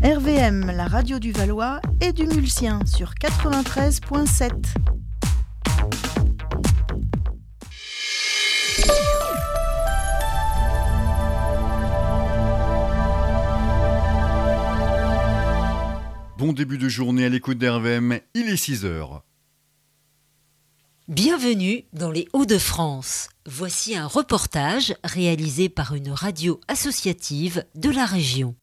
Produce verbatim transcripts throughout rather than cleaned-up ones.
R V M, la radio du Valois et du Mulsien sur quatre-vingt-treize virgule sept. Bon début de journée à l'écoute d'R V M, il est six heures. Bienvenue dans les Hauts-de-France. Voici un reportage réalisé par une radio associative de la région.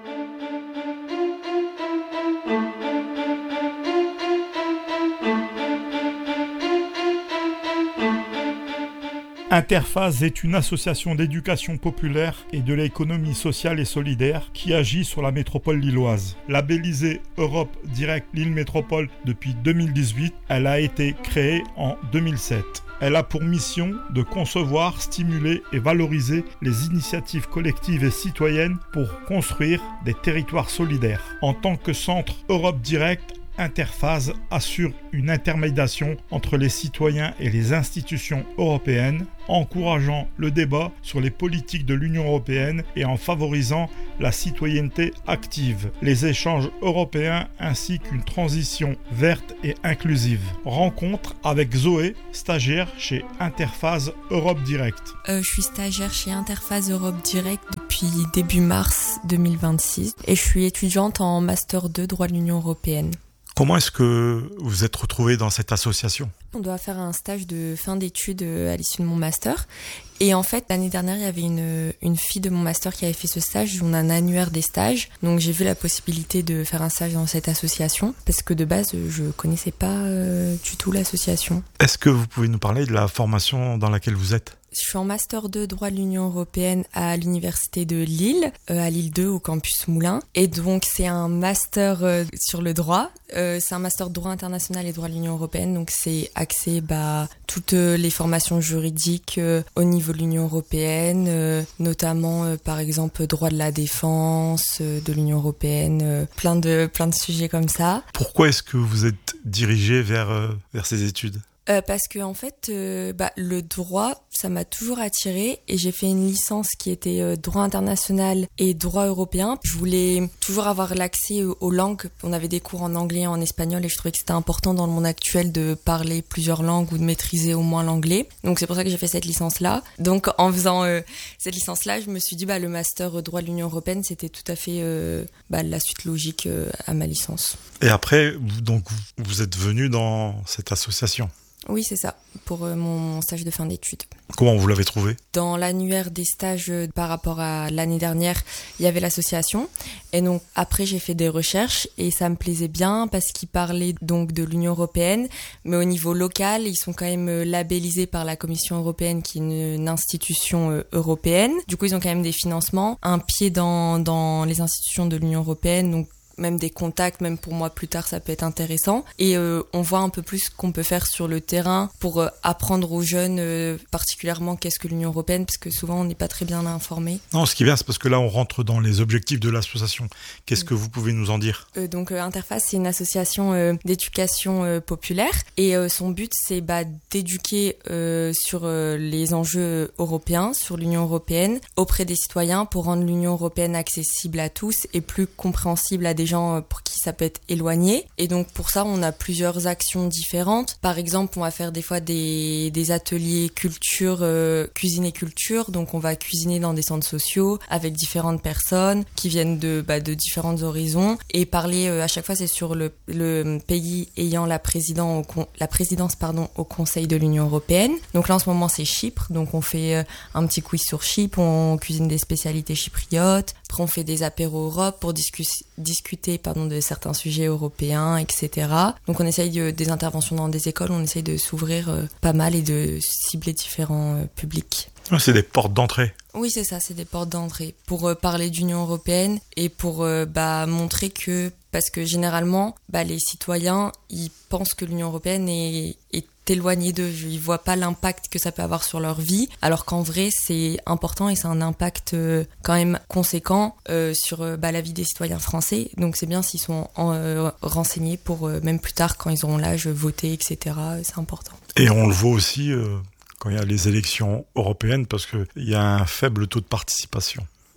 Interphase est une association d'éducation populaire et de l'économie sociale et solidaire qui agit sur la métropole lilloise. Labellisée Europe Direct Lille Métropole depuis deux mille dix-huit, elle a été créée en deux mille sept. Elle a pour mission de concevoir, stimuler et valoriser les initiatives collectives et citoyennes pour construire des territoires solidaires. En tant que centre Europe Direct, Interphase assure une intermédiation entre les citoyens et les institutions européennes, encourageant le débat sur les politiques de l'Union européenne et en favorisant la citoyenneté active, les échanges européens ainsi qu'une transition verte et inclusive. Rencontre avec Zoé, stagiaire chez Interphase Europe Direct. Euh, je suis stagiaire chez Interphase Europe Direct depuis début mars deux mille vingt-six et je suis étudiante en Master deux droit de l'Union européenne. Comment est-ce que vous êtes retrouvée dans cette association ? On doit faire un stage de fin d'études à l'issue de mon master. Et en fait, l'année dernière, il y avait une, une fille de mon master qui avait fait ce stage. On a un annuaire des stages. Donc, j'ai vu la possibilité de faire un stage dans cette association. Parce que de base, je connaissais pas euh, du tout l'association. Est-ce que vous pouvez nous parler de la formation dans laquelle vous êtes ? Je suis en Master deux droit de l'Union européenne à l'Université de Lille, euh, à Lille deux au campus Moulins. Et donc, c'est un master euh, sur le droit. Euh, c'est un master droit international et droit de l'Union européenne. Donc, c'est axé bah, toutes les formations juridiques euh, au niveau de l'Union européenne, euh, notamment, euh, par exemple, droit de la défense euh, de l'Union européenne, euh, plein de, plein de sujets comme ça. Pourquoi est-ce que vous êtes dirigé vers, euh, vers ces études ? Euh, parce que en fait, euh, bah, le droit, ça m'a toujours attirée et j'ai fait une licence qui était euh, droit international et droit européen. Je voulais toujours avoir l'accès aux, aux langues. On avait des cours en anglais et en espagnol et je trouvais que c'était important dans le monde actuel de parler plusieurs langues ou de maîtriser au moins l'anglais. Donc c'est pour ça que j'ai fait cette licence-là. Donc en faisant euh, cette licence-là, je me suis dit bah le master droit de l'Union européenne, c'était tout à fait euh, bah, la suite logique euh, à ma licence. Et après, vous, donc vous êtes venu dans cette association ? Oui, c'est ça, pour euh, mon stage de fin d'études. Comment vous l'avez trouvé ? Dans l'annuaire des stages euh, par rapport à l'année dernière, il y avait l'association. Et donc après, j'ai fait des recherches et ça me plaisait bien parce qu'ils parlaient donc de l'Union européenne. Mais au niveau local, ils sont quand même labellisés par la Commission européenne qui est une, une institution euh, européenne. Du coup, ils ont quand même des financements, un pied dans, dans les institutions de l'Union européenne, donc même des contacts, même pour moi plus tard ça peut être intéressant et euh, on voit un peu plus ce qu'on peut faire sur le terrain pour euh, apprendre aux jeunes euh, particulièrement qu'est-ce que l'Union européenne parce que souvent on n'est pas très bien informés. Non, ce qui est bien c'est parce que là on rentre dans les objectifs de l'association. Qu'est-ce que vous pouvez nous en dire ? euh, Donc euh, Interphase c'est une association euh, d'éducation euh, populaire et euh, son but c'est bah, d'éduquer euh, sur euh, les enjeux européens, sur l'Union européenne auprès des citoyens pour rendre l'Union européenne accessible à tous et plus compréhensible à des gens pour qui ça peut être éloigné. Et donc pour ça, on a plusieurs actions différentes. Par exemple, on va faire des fois des, des ateliers culture, euh, cuisine et culture. Donc on va cuisiner dans des centres sociaux avec différentes personnes qui viennent de, bah, de différents horizons. Et parler, euh, à chaque fois, c'est sur le, le pays ayant la, président au con, la présidence pardon, au Conseil de l'Union européenne. Donc là, en ce moment, c'est Chypre. Donc on fait euh, un petit quiz sur Chypre. On cuisine des spécialités chypriotes. Après, on fait des apéros Europe pour discuter discuter pardon, de certains sujets européens, et cetera. Donc on essaye de, des interventions dans des écoles, on essaye de s'ouvrir euh, pas mal et de cibler différents euh, publics. C'est des portes d'entrée. Oui, c'est ça, c'est des portes d'entrée pour euh, parler d'Union européenne et pour euh, bah, montrer que, parce que généralement, bah, les citoyens, ils pensent que l'Union européenne est, est éloignée d'eux. Ils voient pas l'impact que ça peut avoir sur leur vie, alors qu'en vrai, c'est important et c'est un impact euh, quand même conséquent euh, sur euh, bah, la vie des citoyens français. Donc c'est bien s'ils sont en, euh, renseignés pour, euh, même plus tard, quand ils auront l'âge, voter, et cetera. C'est important. Et on le voit aussi... Euh... quand il y a les élections européennes, parce qu'il y a un faible taux de participation.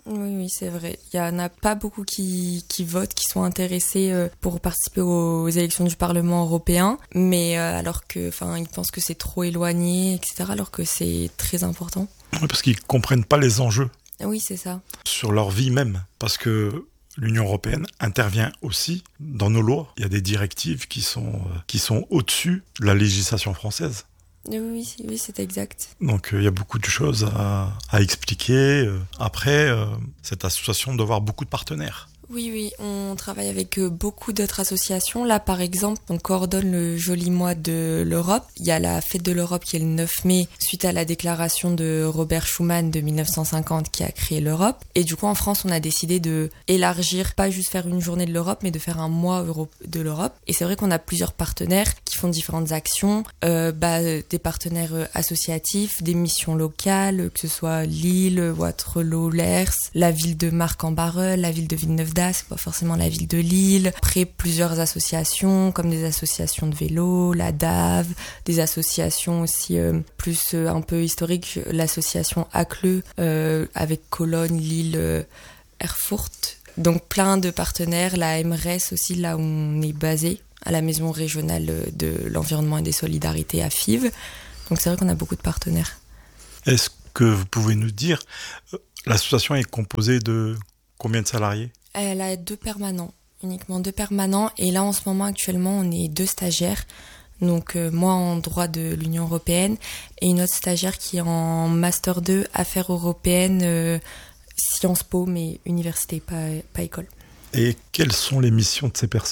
Oui, oui, c'est vrai. Il y en a pas beaucoup qui, qui votent, qui sont intéressés euh, pour participer aux élections du Parlement européen, mais euh, alors que, enfin, ils pensent que c'est trop éloigné, et cetera, alors que c'est très important. Oui, parce qu'ils comprennent pas les enjeux. Oui, c'est ça. Sur leur vie même, parce que l'Union européenne intervient aussi dans nos lois. Il y a des directives qui sont, euh, qui sont au-dessus de la législation française. Oui, oui, oui, c'est exact. Donc euh, il y a beaucoup de choses à, à expliquer. Après, euh, cette association doit avoir beaucoup de partenaires. Oui, oui, on travaille avec beaucoup d'autres associations. Là, par exemple, on coordonne le joli mois de l'Europe. Il y a la fête de l'Europe qui est le neuf mai, suite à la déclaration de Robert Schuman de dix-neuf cent cinquante qui a créé l'Europe. Et du coup, en France, on a décidé de élargir, pas juste faire une journée de l'Europe, mais de faire un mois de l'Europe. Et c'est vrai qu'on a plusieurs partenaires qui font différentes actions, euh, bah, des partenaires associatifs, des missions locales, que ce soit Lille, Waterloo, Lers, la ville de Marc-en-Barœul, la ville de Villeneuve-d'Ascq, c'est pas forcément la ville de Lille. Après, plusieurs associations, comme des associations de vélo, la D A V, des associations aussi euh, plus euh, un peu historiques, l'association A C L E, euh, avec Cologne, Lille, euh, Erfurt. Donc plein de partenaires, la M R E S aussi, là où on est basé, à la Maison régionale de l'environnement et des solidarités à Fives. Donc c'est vrai qu'on a beaucoup de partenaires. Est-ce que vous pouvez nous dire, l'association est composée de combien de salariés ? Elle a deux permanents, uniquement deux permanents. Et là, en ce moment, actuellement, on est deux stagiaires. Donc, euh, moi en droit de l'Union européenne et une autre stagiaire qui est en Master deux, Affaires européennes, euh, Sciences Po, mais université, pas, pas école. Et quelles sont les missions de ces personnes ?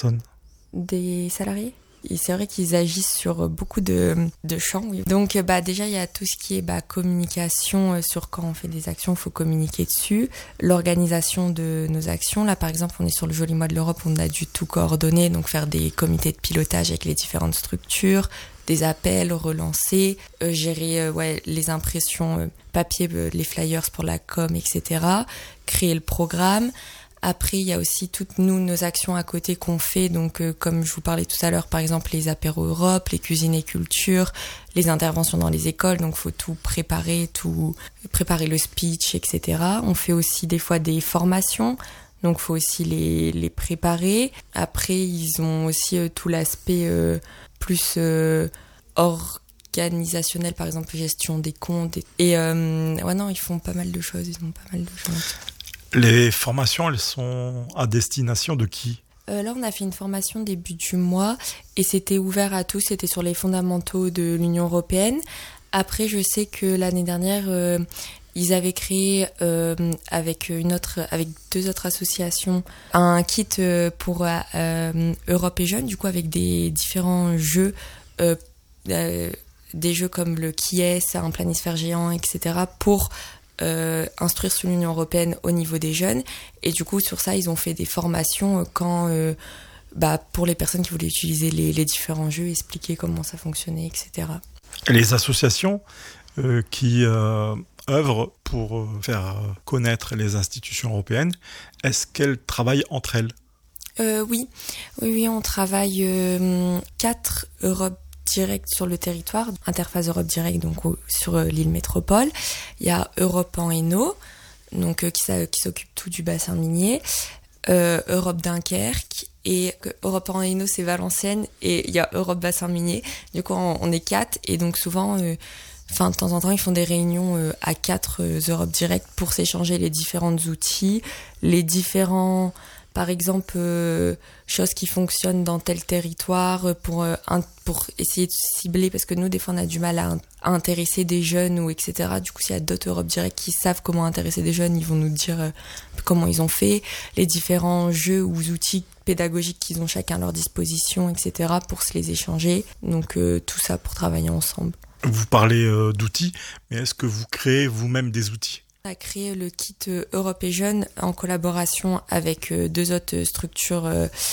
Des salariés ? Et c'est vrai qu'ils agissent sur beaucoup de, de champs. Oui. Donc bah, déjà, il y a tout ce qui est bah, communication, sur quand on fait des actions, il faut communiquer dessus. L'organisation de nos actions. Là, par exemple, on est sur le joli mois de l'Europe, on a dû tout coordonner, donc faire des comités de pilotage avec les différentes structures, des appels, relancer, euh, gérer euh, ouais, les impressions euh, papier, euh, les flyers pour la com, et cetera. Créer le programme. Après, il y a aussi toutes nous, nos actions à côté qu'on fait, donc euh, comme je vous parlais tout à l'heure, par exemple les apéros Europe, les cuisines et culture, les interventions dans les écoles, donc faut tout préparer, tout préparer le speech, et cetera. On fait aussi des fois des formations, donc faut aussi les, les préparer. Après, ils ont aussi euh, tout l'aspect euh, plus euh, organisationnel, par exemple gestion des comptes. Et, et euh, ouais non, ils font pas mal de choses, ils ont pas mal de choses. Les formations, elles sont à destination de qui ? euh, Là, on a fait une formation début du mois et c'était ouvert à tous. C'était sur les fondamentaux de l'Union européenne. Après, je sais que l'année dernière, euh, ils avaient créé euh, avec une autre, avec deux autres associations, un kit euh, pour euh, Europe et Jeunes, du coup avec des différents jeux, euh, euh, des jeux comme le Qui est, un planisphère géant, et cetera pour Euh, instruire sur l'Union européenne au niveau des jeunes. Et du coup, sur ça, ils ont fait des formations quand, euh, bah, pour les personnes qui voulaient utiliser les, les différents jeux, expliquer comment ça fonctionnait, et cetera. Les associations euh, qui euh, œuvrent pour euh, faire connaître les institutions européennes, est-ce qu'elles travaillent entre elles ? euh, Oui, oui, oui, on travaille euh, quatre Europe direct sur le territoire, Interface Europe Direct donc au, sur euh, l'île métropole. Il y a Europe en Hainaut, donc euh, qui, qui s'occupe tout du bassin minier, euh, Europe Dunkerque et euh, Europe en Hainaut c'est Valenciennes et il y a Europe bassin minier. Du coup on, on est quatre et donc souvent, enfin euh, de temps en temps ils font des réunions euh, à quatre euh, Europe Direct pour s'échanger les différents outils, les différents par exemple, euh, choses qui fonctionnent dans tel territoire pour, euh, un, pour essayer de cibler, parce que nous, des fois, on a du mal à, à intéresser des jeunes, ou et cetera. Du coup, s'il y a d'autres Europe Direct qui savent comment intéresser des jeunes, ils vont nous dire euh, comment ils ont fait, les différents jeux ou outils pédagogiques qu'ils ont chacun à leur disposition, et cetera, pour se les échanger. Donc, euh, tout ça pour travailler ensemble. Vous parlez euh, d'outils, mais est-ce que vous créez vous-même des outils ? On a créé le kit Europe et Jeunes en collaboration avec deux autres structures,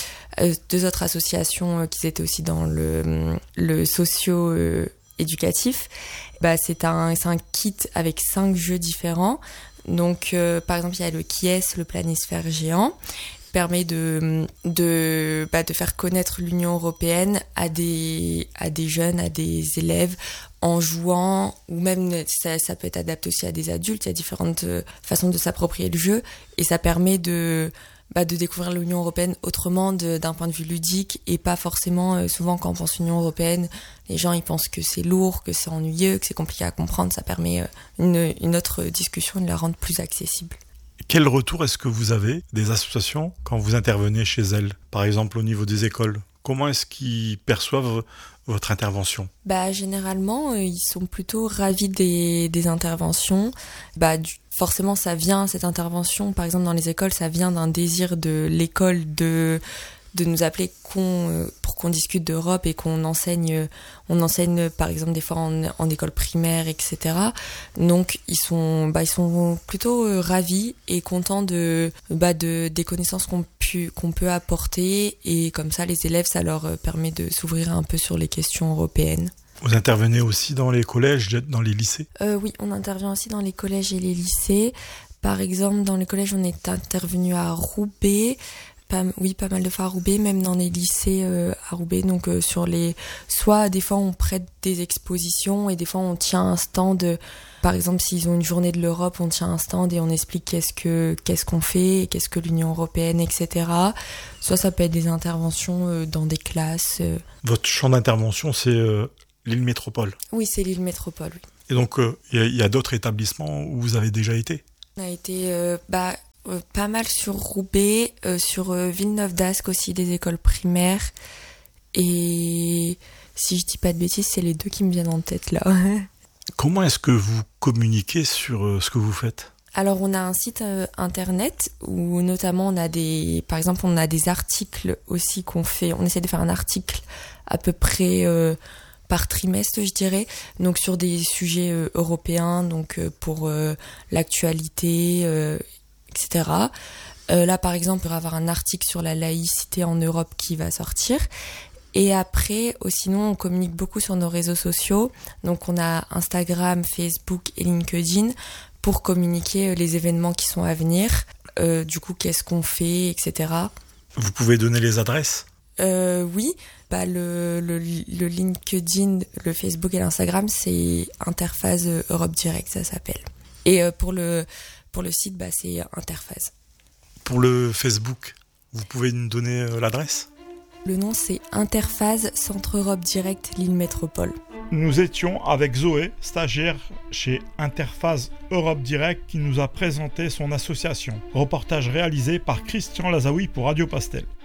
deux autres associations qui étaient aussi dans le, le socio-éducatif. Bah, c'est un, c'est un kit avec cinq jeux différents. Donc, euh, par exemple, il y a le Qui est, le planisphère géant, qui permet de, de, bah, de faire connaître l'Union européenne à des, à des jeunes, à des élèves, en jouant, ou même ça, ça peut être adapté aussi à des adultes. Il y a différentes euh, façons de s'approprier le jeu et ça permet de, bah, de découvrir l'Union européenne autrement de, d'un point de vue ludique et pas forcément, euh, souvent quand on pense Union européenne, les gens ils pensent que c'est lourd, que c'est ennuyeux, que c'est compliqué à comprendre. Ça permet euh, une, une autre discussion de la rendre plus accessible. Quel retour est-ce que vous avez des associations quand vous intervenez chez elles, par exemple au niveau des écoles ? Comment est-ce qu'ils perçoivent votre intervention ? Bah, généralement, euh, ils sont plutôt ravis des, des interventions. Bah, du, forcément, ça vient, cette intervention, par exemple dans les écoles, ça vient d'un désir de l'école de, de nous appeler qu'on, euh, pour qu'on discute d'Europe et qu'on enseigne, on enseigne par exemple des fois en, en école primaire, et cetera. Donc ils sont, bah, ils sont plutôt euh, ravis et contents de, bah, de des connaissances qu'on, pu, qu'on peut apporter et comme ça les élèves, ça leur permet de s'ouvrir un peu sur les questions européennes. Vous intervenez aussi dans les collèges, dans les lycées ? euh, Oui, on intervient aussi dans les collèges et les lycées. Par exemple, dans les collèges, on est intervenu à Roubaix. Pas, oui, pas mal de fois à Roubaix, même dans les lycées euh, à Roubaix. Donc euh, sur les, soit des fois on prête des expositions et des fois on tient un stand. Euh, par exemple, s'ils ont une journée de l'Europe, on tient un stand et on explique qu'est-ce que qu'est-ce qu'on fait, qu'est-ce que l'Union européenne, et cetera. Soit ça peut être des interventions euh, dans des classes. Euh. Votre champ d'intervention, c'est euh, l'île Métropole. Oui, c'est l'île Métropole. Oui. Et donc il euh, y, y a d'autres établissements où vous avez déjà été ? On a été euh, bah Euh, pas mal sur Roubaix, euh, sur euh, Villeneuve-d'Ascq aussi, des écoles primaires. Et si je dis pas de bêtises, c'est les deux qui me viennent en tête là. Comment est-ce que vous communiquez sur euh, ce que vous faites ? Alors on a un site euh, internet où notamment on a des, par exemple on a des articles aussi qu'on fait. On essaie de faire un article à peu près euh, par trimestre, je dirais, donc sur des sujets euh, européens, donc euh, pour euh, l'actualité. Euh, et cetera. Euh, là, par exemple, il va y avoir un article sur la laïcité en Europe qui va sortir. Et après, oh, sinon, on communique beaucoup sur nos réseaux sociaux. Donc, on a Instagram, Facebook et LinkedIn pour communiquer les événements qui sont à venir. Euh, du coup, qu'est-ce qu'on fait, et cetera. Vous pouvez donner les adresses ? euh, Oui. Bah, le, le, le LinkedIn, le Facebook et l'Instagram, c'est Interphase Europe Direct, ça s'appelle. Et euh, pour le... Pour le site, bah, c'est Interphase. Pour le Facebook, vous pouvez nous donner euh, l'adresse ? Le nom, c'est Interphase Centre Europe Direct Lille Métropole. Nous étions avec Zoé, stagiaire chez Interphase Europe Direct, qui nous a présenté son association. Reportage réalisé par Christian Lazaoui pour Radio Pastel.